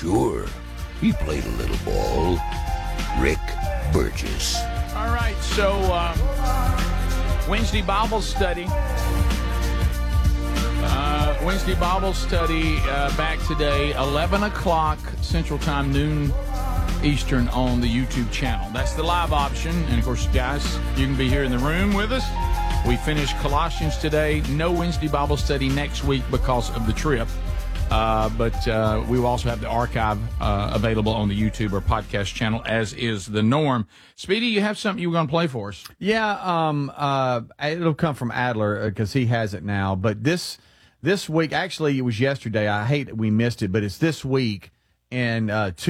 sure. He played a little ball. Rick Burgess. All right, so Wednesday Bible study. Wednesday Bible study back today, 11 o'clock Central Time, noon Eastern on the YouTube channel. That's the live option. And, of course, guys, you can be here in the room with us. We finished Colossians today. No Wednesday Bible study next week because of the trip. But we will also have the archive available on the YouTube or podcast channel, as is the norm. Speedy, you have something you were going to play for us? Yeah, it'll come from Adler because he has it now. But this week, actually, it was yesterday. I hate that we missed it, but it's this week in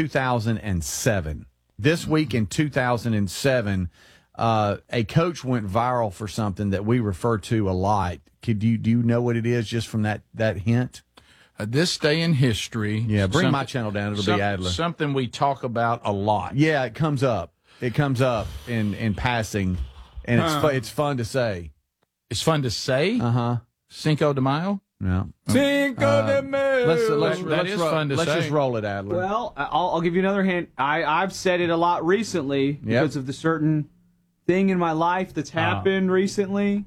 2007. This week in 2007, a coach went viral for something that we refer to a lot. Do you know what it is just from that hint? This day in history. Yeah, bring my channel down. It'll be Adler. Something we talk about a lot. Yeah, it comes up. It comes up in passing, and it's fun to say. It's fun to say? Uh-huh. Cinco de Mayo? Yeah. Cinco de Mayo. Let's just roll it, Adler. Well, I'll give you another hint. I've said it a lot recently because of the certain thing in my life that's happened recently.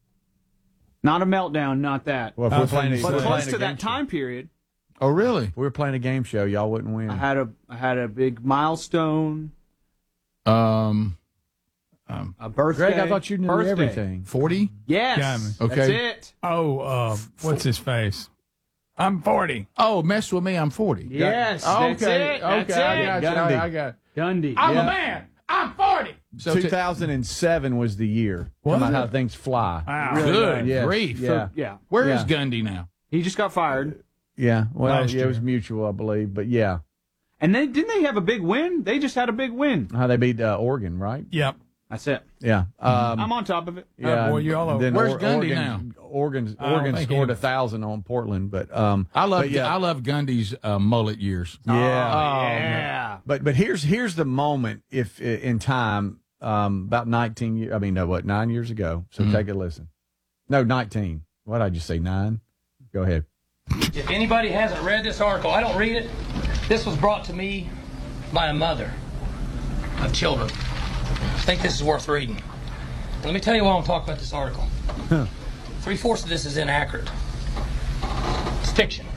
Not a meltdown, not that. Well, if we're playing, but close to that time period. Oh, really? If we were playing a game show, y'all wouldn't win. I had a big milestone. A birthday. Greg, I thought you knew everything. 40? Yes. Okay. That's it. Oh, what's his face? I'm 40. Oh, mess with me, I'm 40. Yes. That's it. That's it. I got it. Gundy. I'm a man. I'm 40. So 2007 was the year. Was About it? how things fly. Wow. Really Good Yes, grief. Yeah. Yeah. Where is Gundy now? He just got fired. Yeah. Well, Last it was year. mutual, I believe. But yeah. And then didn't they have a big win? They just had a big win. How they beat Oregon, right? Yep. That's it. Yeah. I'm on top of it. Yeah. Oh, boy, you all over. Then Where's Gundy Oregon, now? Oregon think scored he- 1,000 on Portland, but I love but Gundy's mullet years. yeah. Yeah. But here's the moment if in time about 19 years. I mean, no, 9 years ago. So take a listen. No, 19. What did I just say? 9. Go ahead. If anybody hasn't read this article, I don't read it. This was brought to me by a mother of children. I think this is worth reading. Let me tell you why I want to talk about this article. 3/4 of this is inaccurate. It's fiction.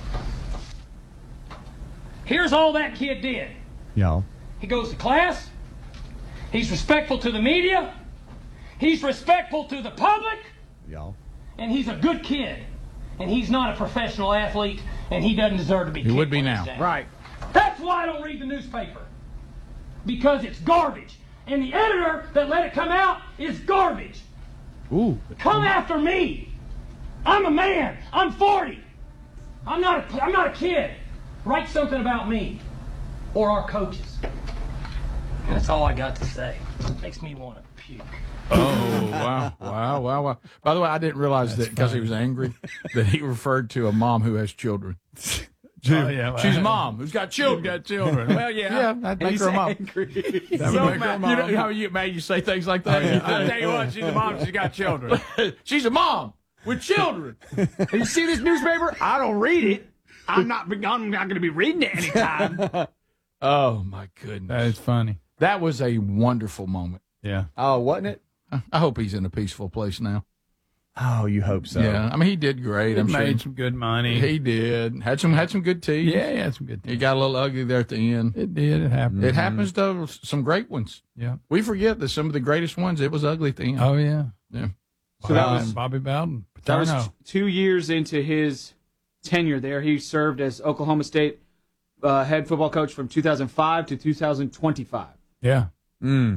Here's all that kid did. Y'all. He goes to class. He's respectful to the media. He's respectful to the public. Y'all. And he's a good kid. And he's not a professional athlete. And he doesn't deserve to be He kicked would be when now. he's down. Right. That's why I don't read the newspaper. Because it's garbage. And the editor that let it come out is garbage. Ooh. Come after me. I'm a man. I'm 40. I'm not a kid. Write something about me. Or our coaches. And that's all I got to say. It makes me want to puke. Oh, wow. By the way, I didn't realize that because he was angry that he referred to a mom who has children. Oh, yeah. She's a mom who's got children. Well, yeah, that'd make her a mom. Angry. That would make her a mom. You know how you made you say things like that? I tell you what, she's a mom. She's got children. She's a mom with children. You see this newspaper? I don't read it. I'm not going to be reading it anytime. Oh my goodness, That is funny. that was a wonderful moment. Yeah. Oh, wasn't it? I hope he's in a peaceful place now. Oh, you hope so. Yeah, I mean he did great. He I'm made sure some good money. he did. Had some good teeth. Yeah, he had some good. He got a little ugly there at the end. It did. It happened. It happens to some great ones. Yeah. We forget that some of the greatest ones, it was ugly at the end. Oh, yeah. Yeah. So that was Bobby Bowden. that was Paterno. 2 years into his tenure there. He served as Oklahoma State head football coach from 2005 to 2025. Yeah.